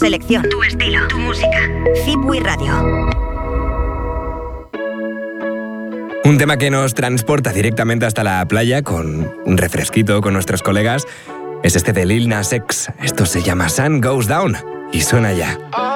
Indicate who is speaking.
Speaker 1: selección, tu estilo, tu música. Zipwi Radio.
Speaker 2: Un tema que nos transporta directamente hasta la playa con un refresquito con nuestros colegas es este de Lil Nas X. Esto se llama Sun Goes Down y suena ya.